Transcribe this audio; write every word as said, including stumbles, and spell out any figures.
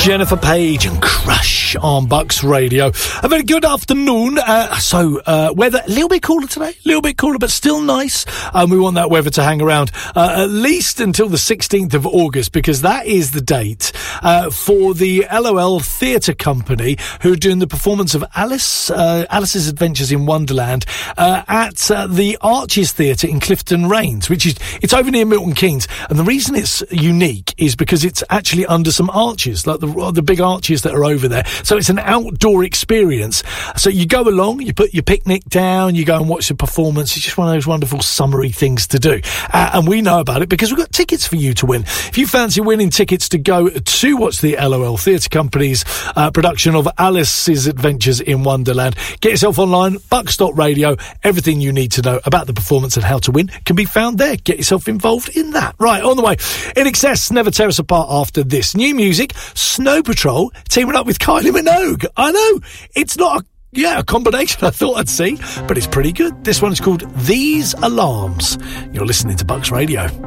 Jennifer Page and Crush on Bucks Radio. A very good afternoon. Uh, so, uh, weather a little bit cooler today, a little bit cooler, but still nice. Um, we want that weather to hang around uh, at least until the sixteenth of August, because that is the date uh, for the L O L Theatre Company, who are doing the performance of Alice, uh, Alice's Adventures in Wonderland uh, at uh, the Arches Theatre in Clifton Rains, which is it's over near Milton Keynes. And the reason it's unique is because it's actually under some arches, like the the big arches that are over there. So it's an outdoor experience. So you go along, you put your picnic down, you go and watch the performance. It's just one of those wonderful summery things to do. Uh, and we know about it because we've got tickets for you to win. If you fancy winning tickets to go to watch the L O L Theatre Company's uh, production of Alice's Adventures in Wonderland, get yourself online, bucks dot radio. Everything you need to know about the performance and how to win can be found there. Get yourself involved in that. Right, on the way. In Excess, Never Tear Us Apart after this. New music, Snow Patrol teaming up with Kylie Minogue. I know, it's not a, yeah, a combination I thought I'd see, but it's pretty good. This one is called These Alarms. You're listening to Bucks Radio.